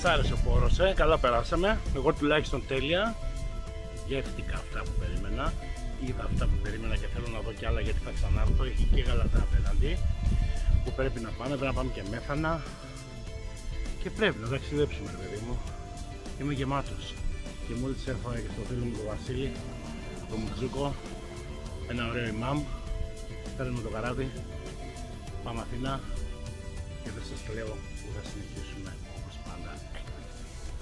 Μας άρεσε ο χώρος, καλά περάσαμε. Εγώ τουλάχιστον τέλεια. Γεύτηκα αυτά που περίμενα. Είδα αυτά που περίμενα και θέλω να δω κι άλλα γιατί θα ξανάρθω. Έχει και γαλατά απέναντι που πρέπει να πάμε. Πρέπει να πάμε και Μέθανα. Και πρέπει να ταξιδέψουμε, ρε παιδί μου. Είμαι γεμάτος. Και μόλις έρθω και στο φίλο μου τον Βασίλη, το Μουτζούκο, ένα ωραίο ημάμ. Παίρνουμε το καράβι. Πάμε Αθήνα. Και δεν σας λέω που θα συνεχίσουμε.